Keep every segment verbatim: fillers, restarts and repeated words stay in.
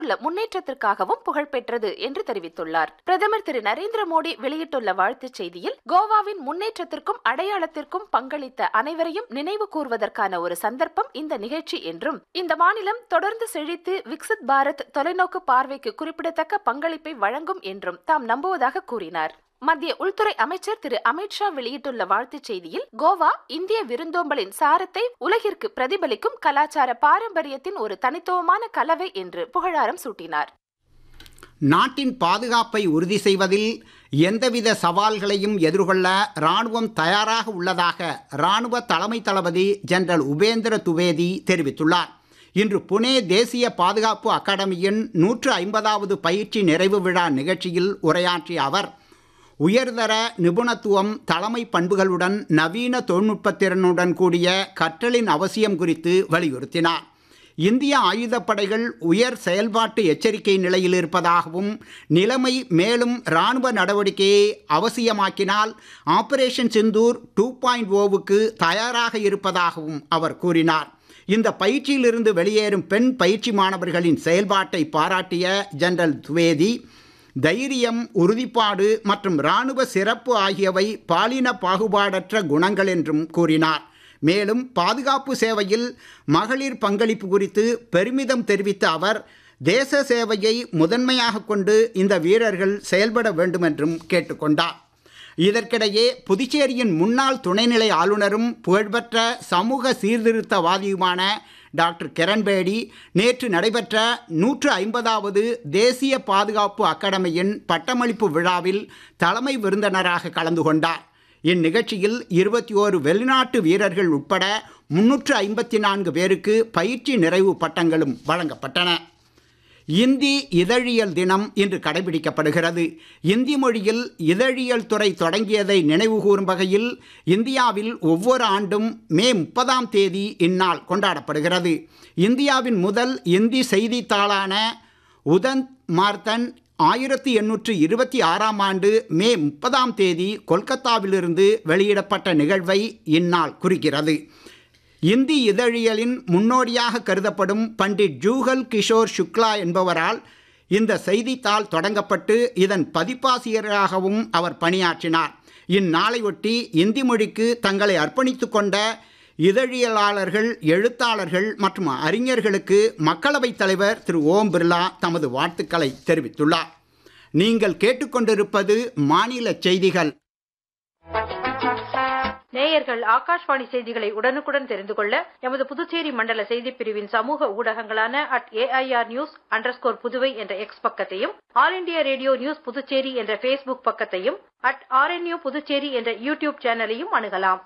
உள்ள முன்னேற்றத்திற்காகவும் புகழ்பெற்றது என்று தெரிவித்துள்ளார். பிரதமர் திரு நரேந்திர மோடி வெளியிட்டுள்ள வாழ்த்துச் செய்தியில், கோவாவின் முன்னேற்றத்திற்கும் அடையாளத்திற்கும் பங்களித்த அனைவரையும் நினைவு கூர்வதற்கான ஒரு சந்தர்ப்பம் இந்த நிகழ்ச்சி என்றும், இந்த மாநிலம் தொடர்ந்து செழித்து விக்சித் பாரத் தொலைநோக்கு பார்வைக்கு குறிப்பிடத்தக்க பங்களிப்பை வழங்கும் என்றும் தாம் நம்புவதாக கூறினார். மத்திய உள்துறை அமைச்சர் திரு அமித்ஷா வெளியிட்டுள்ள வாழ்த்துச் செய்தியில், கோவா இந்திய விருந்தோம்பலின் சாரத்தை உலகிற்கு பிரதிபலிக்கும் கலாச்சார பாரம்பரியத்தின் ஒரு தனித்துவமான கலவை என்று புகழாரம் சூட்டினார். நாட்டின் பாதுகாப்பை உறுதி செய்வதில் எந்தவித சவால்களையும் எதிர்கொள்ள ராணுவம் தயாராக உள்ளதாக ராணுவ தலைமை தளபதி ஜெனரல் உபேந்திர துவேதி தெரிவித்துள்ளார். இன்று புனே தேசிய பாதுகாப்பு அகாடமியின் நூற்று ஐம்பதாவது பயிற்சி நிறைவு விழா நிகழ்ச்சியில் உரையாற்றிய அவர், உயர்தர நிபுணத்துவம், தலைமை பண்புகளுடன் நவீன தொழில்நுட்பத்திறனுடன் கூடிய கற்றலின் அவசியம் குறித்து வலியுறுத்தினார். இந்திய ஆயுதப்படைகள் உயர் செயல்பாட்டு எச்சரிக்கை நிலையில் இருப்பதாகவும், நிலைமை மேலும் இராணுவ நடவடிக்கையை அவசியமாக்கினால் ஆபரேஷன் சிந்தூர் டூ பாயிண்ட் ஓவுக்கு தயாராக இருப்பதாகவும் அவர் கூறினார். இந்த பயிற்சியிலிருந்து வெளியேறும் பெண் பயிற்சி மாணவர்களின் செயல்பாட்டை பாராட்டிய ஜெனரல் துவேதி, தைரியம், உறுதிப்பாடு மற்றும் இராணுவ சிறப்பு ஆகியவை பாலின பாகுபாடற்ற குணங்கள் என்றும் கூறினார். மேலும் பாதுகாப்பு சேவையில் மகளிர் பங்களிப்பு குறித்து பெருமிதம் தெரிவித்த அவர், தேச சேவையை முதன்மையாக கொண்டு இந்த வீரர்கள் செயல்பட வேண்டும் என்றும் கேட்டுக்கொண்டார். இதற்கிடையே புதுச்சேரியின் முன்னாள் துணைநிலை ஆளுநரும் புகழ்பெற்ற சமூக சீர்திருத்தவாதியுமான டாக்டர் கிரண்பேடி நேற்று நடைபெற்ற நூற்று ஐம்பதாவது தேசிய பாதுகாப்பு அகாடமியின் பட்டமளிப்பு விழாவில் தலைமை விருந்தினராக கலந்து கொண்டார். இந்நிகழ்ச்சியில் இருபத்தி ஓரு வெளிநாட்டு வீரர்கள் உட்பட முன்னூற்று ஐம்பத்தி நான்கு பேருக்கு பயிற்சி நிறைவு பட்டங்களும் வழங்கப்பட்டன. இந்தி இதழியல் தினம் இன்று கடைபிடிக்கப்படுகிறது. இந்தி மொழியில் இதழியல் துறை தொடங்கியதை நினைவுகூரும் வகையில் இந்தியாவில் ஒவ்வொரு ஆண்டும் மே முப்பதாம் தேதி இந்நாள் கொண்டாடப்படுகிறது. இந்தியாவின் முதல் இந்தி செய்தித்தாளான உதந்த் மார்த்தன் ஆயிரத்தி எண்ணூற்று இருபத்தி ஆறாம் ஆண்டு மே முப்பதாம் தேதி கொல்கத்தாவிலிருந்து வெளியிடப்பட்ட நிகழ்வை இந்நாள் குறிக்கிறது. இந்தி இதழியலின் முன்னோடியாக கருதப்படும் பண்டிட் ஜூகல் கிஷோர் சுக்லா என்பவரால் இந்த செய்தித்தாள் தொடங்கப்பட்டு இதன் பதிப்பாசிரியராகவும் அவர் பணியாற்றினார். இந்நாளையொட்டி இந்தி மொழிக்கு தங்களை அர்ப்பணித்து கொண்ட இதழியலாளர்கள், எழுத்தாளர்கள் மற்றும் அறிஞர்களுக்கு மக்களவைத் தலைவர் திரு ஓம் பிர்லா தமது வாழ்த்துக்களை தெரிவித்துள்ளார். நீங்கள் கேட்டுக்கொண்டிருப்பது மாநில செய்திகள். நேயர்கள் ஆகாஷ்வாணி செய்திகளை உடனுக்குடன் தெரிந்து கொள்ள எமது புதுச்சேரி மண்டல செய்திப் பிரிவின் சமூக ஊடகங்களான at AIR news underscore Puduvai என்ற எக்ஸ் பக்கத்தையும், all India radio news Puducherry என்ற பேஸ்புக் பக்கத்தையும், அட் ஆர்என்யூ புதுச்சேரி என்ற யூடியூப் சேனலையும் அணுகலாம்.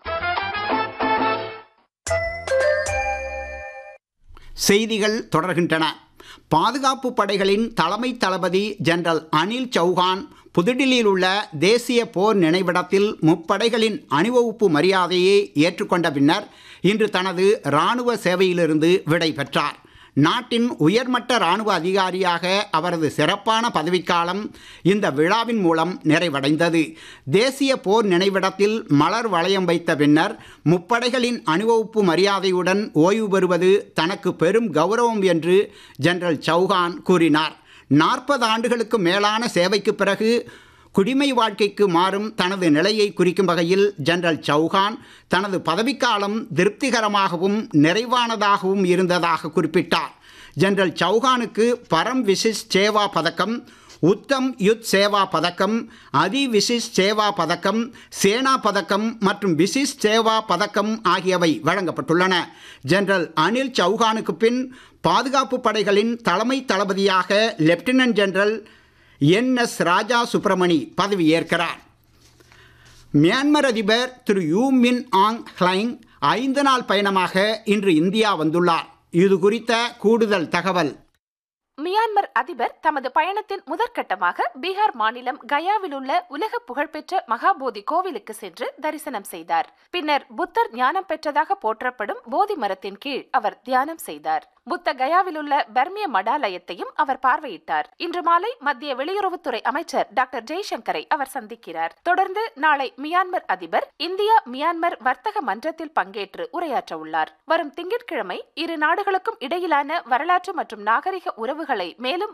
செய்திகள் தொடர்கின்றன. பாதுகாப்பு படைகளின் தலைமை தளபதி ஜெனரல் அனில் சௌஹான் புதுடில்லியில் உள்ள தேசிய போர் நினைவிடத்தில் முப்படைகளின் அணிவகுப்பு மரியாதையை ஏற்றுக்கொண்ட பின்னர் இன்று தனது இராணுவ சேவையிலிருந்து விடை பெற்றார். நாட்டின் உயர்மட்ட இராணுவ அதிகாரியாக அவரது சிறப்பான பதவிக்காலம் இந்த விழாவின் மூலம் நிறைவடைந்தது. தேசிய போர் நினைவிடத்தில் மலர் வளையம் வைத்த பின்னர் முப்படைகளின் அணிவகுப்பு மரியாதையுடன் ஓய்வு பெறுவது தனக்கு பெரும் கௌரவம் என்று ஜெனரல் சௌஹான் கூறினார். நாற்பது ஆண்டுகளுக்கு மேலான சேவைக்கு பிறகு குடிமை வாழ்க்கைக்கு மாறும் தனது நிலையை குறிக்கும் வகையில் ஜெனரல் சௌஹான் தனது பதவிக்காலம் திருப்திகரமாகவும் நிறைவானதாகவும் இருந்ததாக குறிப்பிட்டார். ஜெனரல் சௌஹானுக்கு பரம் விசிஷ் சேவா பதக்கம், உத்தம் யுத் சேவா பதக்கம், அதி விசிஷ் சேவா பதக்கம், சேனா பதக்கம் மற்றும் விசிஷ் சேவா பதக்கம் ஆகியவை வழங்கப்பட்டுள்ளன. ஜெனரல் அனில் சௌஹானுக்கு பின் பாதுகாப்பு படைகளின் தலைமை தளபதியாக லெப்டினன்ட் ஜெனரல் என் எஸ் ராஜா சுப்பிரமணி பதவியேற்கிறார். மியான்மர் அதிபர் திரு யூ மின் ஆங் ஹ்லைங் ஐந்து நாள் பயணமாக இன்று இந்தியா வந்துள்ளார். இது குறித்த கூடுதல் தகவல். மியான்மர் அதிபர் தமது பயணத்தின் முதற்கட்டமாக பீகார் மாநிலம் கயாவில் உள்ள உலக புகழ்பெற்ற மகாபோதி கோவிலுக்கு சென்று தரிசனம் செய்தார். பின்னர் புத்தர் ஞானம் பெற்றதாக போற்றப்படும் போதி மரத்தின் கீழ் அவர் தியானம் செய்தார். புத்த கயாவில் உள்ள பர்மிய மடாலயத்தையும் அவர் பார்வையிட்டார். இன்று மாலை மத்திய வெளியுறவுத்துறை அமைச்சர் டாக்டர் ஜெய்சங்கரை அவர் சந்திக்கிறார். தொடர்ந்து நாளை மியான்மர் அதிபர் இந்தியா மியான்மர் வர்த்தக மன்றத்தில் பங்கேற்று உரையாற்ற உள்ளார். வரும் திங்கட்கிழமை இரு நாடுகளுக்கும் இடையிலான வரலாற்று மற்றும் நாகரிக உறவுகளை மேலும்